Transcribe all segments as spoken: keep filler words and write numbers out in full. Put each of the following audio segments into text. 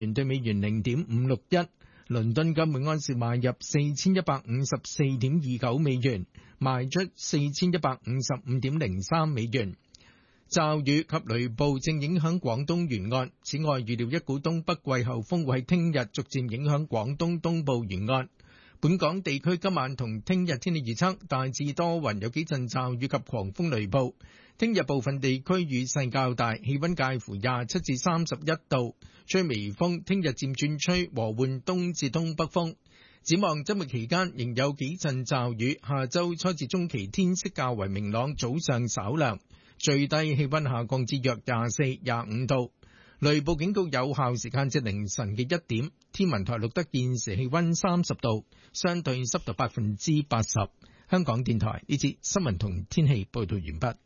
元對美元零點五六一。倫敦金每安士買入四千一百五十四點二九美元，賣出四千一百五十五點零三美元。驟雨及雷暴正影響廣東沿岸，此外預料一股東北季候風會喺聽日逐漸影響廣東東部沿岸。本港地區今晚同聽日天氣預測大致多雲，有幾陣驟雨及狂風雷暴。聽日部分地區雨勢較大，氣溫介乎廿七至三十一度，吹微風。聽日漸轉吹和緩東至東北風。展望周末期間仍有幾陣驟雨，下周初至中期天色較為明朗，早上稍涼，最低氣溫下降至約廿四、廿五度。雷暴警告有效時間至凌晨嘅一點。天文台錄得現時氣溫三十度，相對濕度百分之八十。香港電台呢節新聞同天氣報道完畢。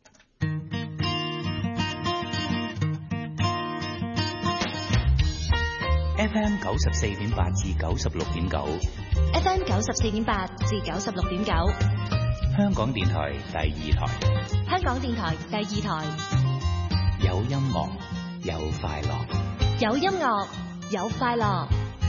F M 九十四點八至九十六點九 ，F M 九十四點八至九十六點九， 香港電台第二台， 香港電台第二台， 有音樂，有快樂， 有音樂，有快樂。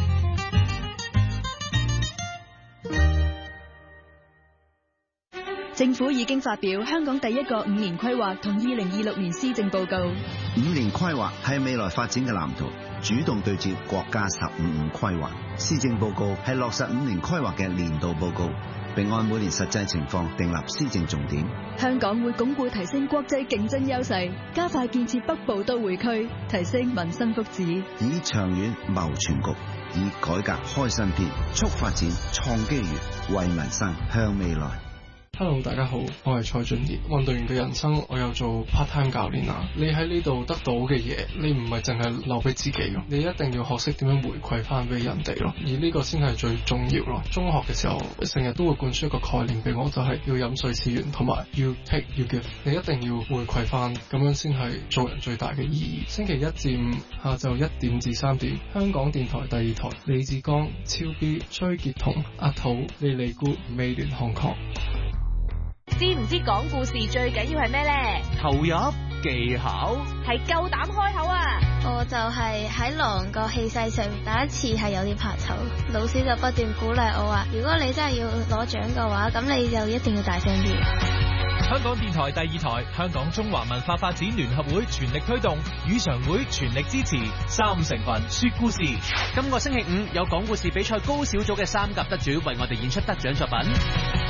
政府已經發表香港第一個五年規劃同二零二六年施政報告。 五年規劃係未來發展嘅藍圖，主動對接國家十五五規劃。施政報告係落實五年規劃嘅年度報告，並按每年實際情況訂立施政重點。 香港會鞏固提升國際競爭優勢，加快建設北部都會區，提升民生福祉， 以長遠謀全局，以改革開新篇，促發展創機遇，為民生向未來。 Hello， 大家好，我係蔡俊傑。運動員嘅人生，我有做 part time 教練啊。你喺呢度得到嘅嘢，你唔係淨係留俾自己咯，你一定要學識點樣回饋翻俾人哋咯。而呢個先係最重要咯。中學嘅時候，成日都會灌輸一個概念俾我，就係要飲水思源，同埋要 take 要 give。你一定要回饋翻，咁樣先係做人最大嘅意義。星期一至五下晝一點至三點，香港電台第二台，李志剛、超 B、崔傑彤、阿土、莉莉姑、美聯漢確。 知唔知講故事最緊要係咩呢？ 投入技巧係夠膽開口啊！ 我就係喺狼個氣勢上面第一次係有啲怕醜，老師就不斷鼓勵我話：如果你真係要攞獎嘅話，咁你就一定要大聲啲。 香港電台第二台，香港中華文化發展聯合會全力推動，語常會全力支持。三成群說故事，今個星期五有講故事比賽高小組嘅三甲得主為我哋演出得獎作品。